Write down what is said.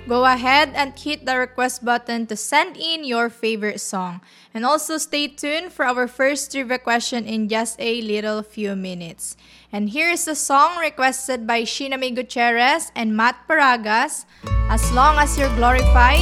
go ahead and hit the request button to send in your favorite song. And also stay tuned for our first trivia question in just a little few minutes. And here is a song requested by Shinami Gutierrez and Matt Paragas, As Long As You're Glorified.